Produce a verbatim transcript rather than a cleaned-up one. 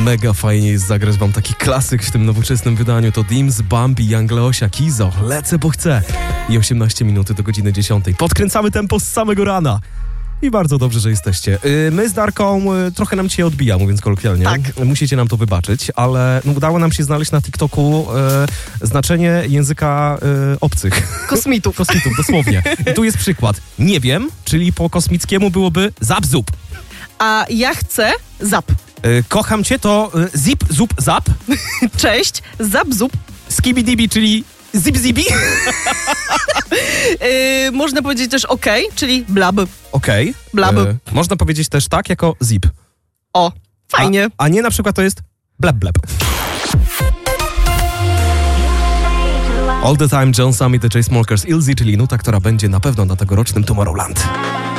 mega fajnie jest zagrać wam taki klasyk w tym nowoczesnym wydaniu. To Dims, Bambi, Young Leosia, Kizo. Lecę, bo chcę. I osiemnaście minut do godziny dziesiątej. Podkręcamy tempo z samego rana. I bardzo dobrze, że jesteście. Yy, my z Darką, yy, trochę nam dzisiaj odbija, mówiąc kolokwialnie. Tak. Musicie nam to wybaczyć, ale no, udało nam się znaleźć na TikToku yy, znaczenie języka yy, obcych. Kosmitów. Kosmitów, dosłownie. I tu jest przykład. Nie wiem, czyli po kosmickiemu byłoby zap-zup. A ja chcę zap. Yy, kocham cię to yy, zip, zup, zap. Cześć, zap, zup. Skibidibi, czyli zip-zibi. Yy, można powiedzieć też okej, czyli blab. Okej. Okay. Blab. Yy, można powiedzieć też tak, jako zip. O, fajnie. A, a nie na przykład to jest blab, blab. All the Time, John Summit, The Chainsmokers, Ilzy, czyli nuta, która będzie na pewno na tegorocznym Tomorrowland.